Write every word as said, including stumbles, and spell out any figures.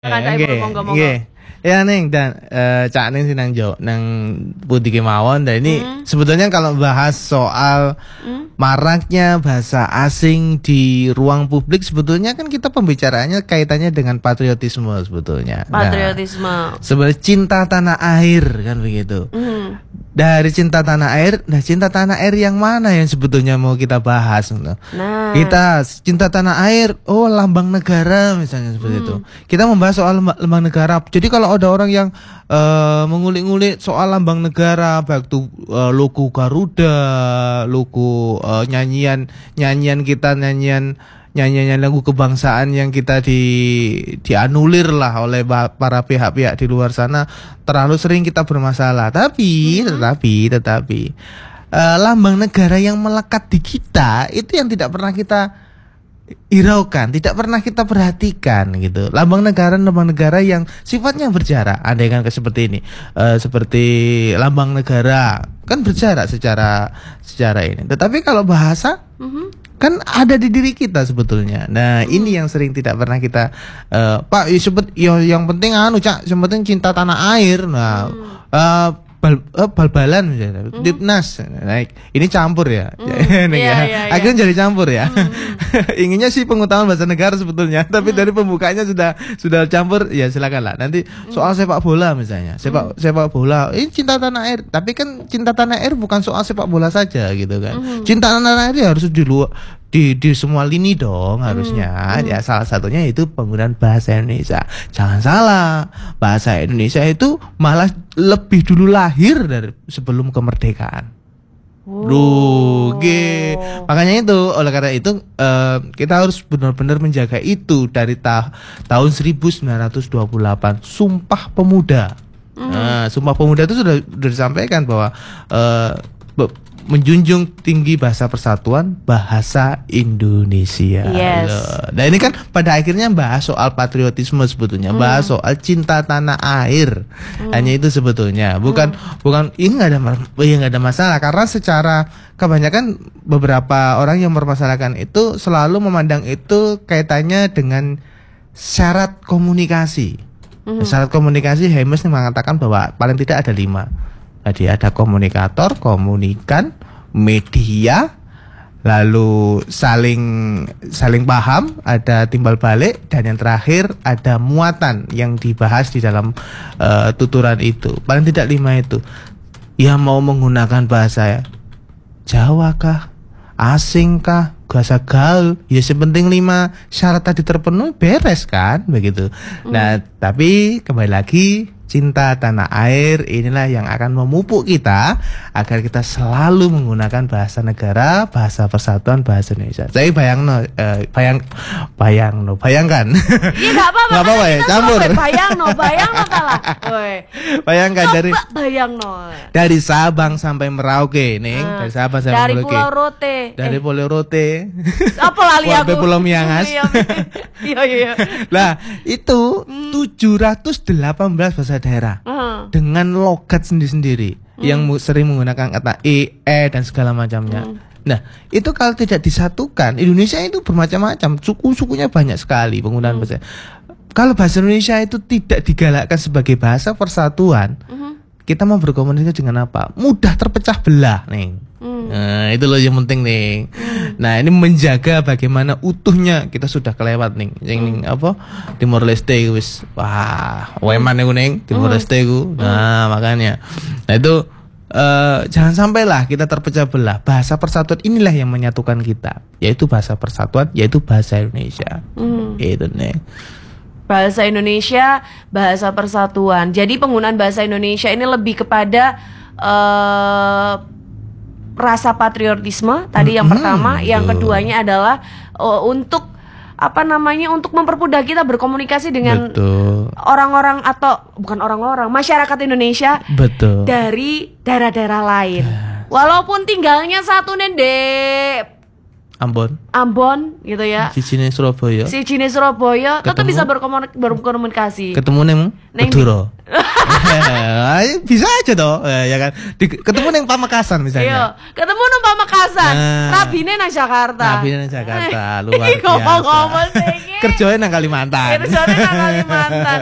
Kan Oke, okay. monggo-monggo. Oke. Ya Ning dan uh, Cak Ning sih nang jauh nang putih kemawon. Dan ini hmm. sebetulnya kalau bahas soal hmm. maraknya bahasa asing di ruang publik, sebetulnya kan kita pembicaraannya kaitannya dengan patriotisme sebetulnya. Patriotisme. Nah, sebenarnya cinta tanah air kan begitu. Hmm. Dari cinta tanah air, nah cinta tanah air yang mana yang sebetulnya mau kita bahas? Nah, kita cinta tanah air, oh lambang negara misalnya seperti hmm. itu. Kita membahas soal lambang negara. Jadi kalau ada orang yang uh, mengulik-ngulik soal lambang negara, baik itu uh, logo Garuda, logo uh, nyanyian nyanyian kita nyanyian nyanyian lagu kebangsaan yang kita di dianulir lah oleh para pihak-pihak di luar sana, terlalu sering kita bermasalah. Tapi mm-hmm. tetapi tetapi uh, lambang negara yang melekat di kita itu yang tidak pernah kita hiraukan, tidak pernah kita perhatikan gitu. Lambang negara, lambang negara yang sifatnya berjarak. Andai kan seperti ini, uh, seperti lambang negara kan berjarak secara secara ini. Tetapi kalau bahasa mm-hmm. kan ada di diri kita sebetulnya. Nah mm. ini yang sering tidak pernah kita, uh, Pak, ya, sebet, ya, yang penting anu Cak, yang penting cinta tanah air. Nah. Mm. Uh, Bal, uh, bal-balan misalnya, mm. Dipnas, naik ini campur ya, mm. ya, yeah, ya. Yeah, akhirnya yeah. jadi campur ya. Mm. Inginnya sih pengutamaan bahasa negara sebetulnya, tapi mm. dari pembukanya sudah sudah campur, ya silakanlah. Nanti soal mm. sepak bola misalnya, sepak mm. sepak bola, ini cinta tanah air, tapi kan cinta tanah air bukan soal sepak bola saja gitu kan. Mm. Cinta tanah air harus di luar. Di, di semua lini dong harusnya. hmm, hmm. Ya salah satunya itu penggunaan bahasa Indonesia. Jangan salah, bahasa Indonesia itu malah lebih dulu lahir dari sebelum kemerdekaan. Oh. Duh, ge. Makanya itu, oleh karena itu uh, kita harus benar-benar menjaga itu dari ta- tahun seribu sembilan ratus dua puluh delapan, Sumpah Pemuda. hmm. Nah, Sumpah Pemuda itu sudah, sudah disampaikan bahwa uh, be- menjunjung tinggi bahasa persatuan, bahasa Indonesia. Yes. Nah ini kan pada akhirnya bahas soal patriotisme sebetulnya, hmm. bahas soal cinta tanah air. Hmm. Hanya itu sebetulnya, bukan hmm. bukan ini nggak ada ya nggak ada masalah, karena secara kebanyakan beberapa orang yang mempermasalahkan itu selalu memandang itu kaitannya dengan syarat komunikasi. Hmm. Syarat komunikasi Hermes mengatakan bahwa paling tidak ada lima. Tadi ada komunikator, komunikan, media, lalu saling saling paham, ada timbal balik, dan yang terakhir ada muatan yang dibahas di dalam uh, tuturan itu. Paling tidak lima itu. Ya mau menggunakan bahasa Jawa kah, asing kah, bahasa gaul, ya sepenting lima syarat tadi terpenuhi beres kan, begitu. Hmm. Nah tapi kembali lagi, cinta tanah air inilah yang akan memupuk kita agar kita selalu menggunakan bahasa negara, bahasa persatuan, bahasa Indonesia. Saya bayang no, uh, bayang, bayang no, bayangkan. Iya nggak apa-apa. Nggak apa-apa ya, campur. Bayang no, bayang no kalah. Bayangkan Coba dari bayang no. Dari Sabang sampai Merauke, nih. Hmm. Dari Sabang sampai dari Merauke. Pulau Rote. Dari eh. Pulau Rote. Apa lali aku? Sampai Pulau Miangas. Iya iya. Lah itu hmm. tujuh ratus delapan belas bahasa daerah uh-huh. dengan logat sendiri-sendiri hmm. yang sering menggunakan kata e, e dan segala macamnya. Hmm. Nah, itu kalau tidak disatukan, Indonesia itu bermacam-macam, suku-sukunya banyak sekali penggunaan hmm. bahasa. Kalau bahasa Indonesia itu tidak digalakkan sebagai bahasa persatuan, hmm. kita mau berkomunikasi dengan apa? Mudah terpecah belah, nih. Hmm. Nah, itu loh yang penting nih. Hmm. Nah, ini menjaga bagaimana utuhnya kita sudah kelewat nih. Yang hmm. apa? Timor Leste wis wah, weman niku ning Timor Leste ku. Nah, hmm. makanya. Nah, itu uh, jangan sampailah kita terpecah belah. Bahasa persatuan inilah yang menyatukan kita, yaitu bahasa persatuan, yaitu bahasa Indonesia. Hmm. Itu nih. Bahasa Indonesia, bahasa persatuan. Jadi penggunaan bahasa Indonesia ini lebih kepada uh, rasa patriotisme tadi yang hmm, pertama, betul. Yang keduanya adalah uh, untuk apa namanya untuk mempermudah kita berkomunikasi dengan betul. orang-orang atau bukan orang-orang masyarakat Indonesia betul. Dari daerah-daerah lain. Yes. Walaupun tinggalnya satu nendek Ambon, Ambon gitu ya. sijine Surabaya. Si Cine Surabaya tetap Ketemu. bisa berkomunik- berkomunikasi. Ketemu neng Neng- Madura. Bisa aja toh, ya kan. Di- ketemu neng Pamekasan Iya, misalnya. ketemu nang Pamekasan, Nah. rabine nang Jakarta. Nabi nang Jakarta, luar Iki ngomong-ngomong biasa. sih iki. Kerjanya nang Kalimantan. Kerjane nang Kalimantan.